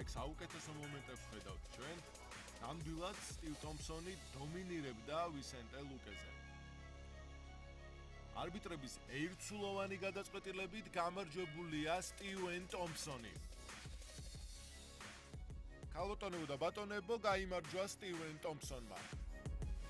აქ საუკეთესო მომენტებს ხედავთ ჩვენ. ნამდვილად სტივ თომპსონი დომინირებდა ვისენტე ლუკეზე. არბიტრების ერთსულოვანი გადაწყვეტილებით გამარჯვებულია სტივენ თომპსონი. ქალბატონებო და ბატონებო, გაიმარჯვა სტივენ თომპსონმა.